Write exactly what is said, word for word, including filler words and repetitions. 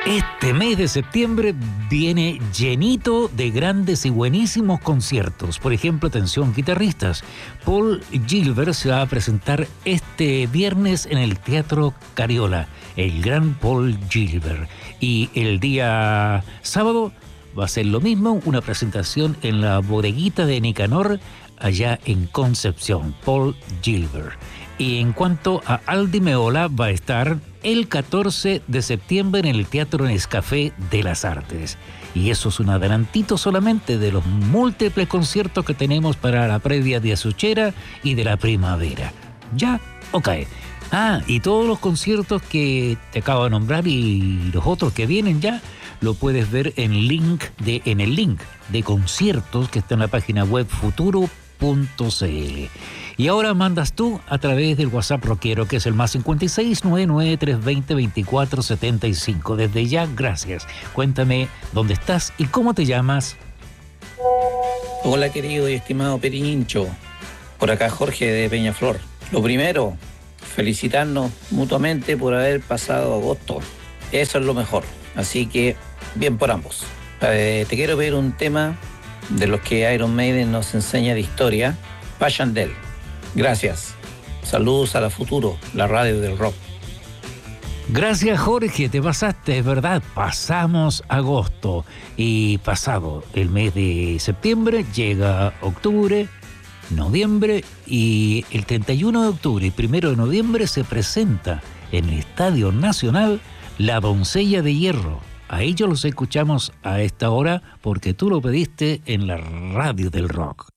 Este mes de septiembre viene llenito de grandes y buenísimos conciertos. Por ejemplo, atención guitarristas, Paul Gilbert se va a presentar este viernes en el Teatro Cariola, el gran Paul Gilbert. Y el día sábado va a ser lo mismo, una presentación en la bodeguita de Nicanor, allá en Concepción, Paul Gilbert. Y en cuanto a Aldi Meola, va a estar el catorce de septiembre en el Teatro Nescafé de las Artes. Y eso es un adelantito solamente de los múltiples conciertos que tenemos para la previa de Azuchera y de la primavera. ¿Ya? Ok. Ah, y todos los conciertos que te acabo de nombrar y los otros que vienen ya, lo puedes ver en, link de, en el link de conciertos que está en la página web futuro punto c l. Y ahora mandas tú a través del WhatsApp rockero, que es el más cincuenta y seis, noventa y nueve, trescientos veinte, veinticuatro setenta y cinco. Desde ya, gracias. Cuéntame dónde estás y cómo te llamas. Hola, querido y estimado Perincho. Por acá Jorge de Peñaflor. Lo primero, felicitarnos mutuamente por haber pasado agosto. Eso es lo mejor. Así que, bien por ambos. Eh, te quiero pedir un tema de los que Iron Maiden nos enseña de historia, Passchendaele. Gracias. Saludos a la Futuro, la radio del rock. Gracias, Jorge, te pasaste, es verdad, pasamos agosto y pasado el mes de septiembre llega octubre, noviembre y el treinta y uno de octubre y primero de noviembre se presenta en el Estadio Nacional La Doncella de Hierro. A ellos los escuchamos a esta hora porque tú lo pediste en la radio del rock.